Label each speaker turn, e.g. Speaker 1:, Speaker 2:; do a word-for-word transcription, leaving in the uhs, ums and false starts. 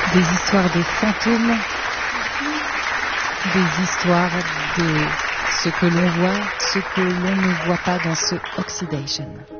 Speaker 1: Des histoires de fantômes, des histoires de ce que l'on voit, ce que l'on ne voit pas dans ce Oxidation.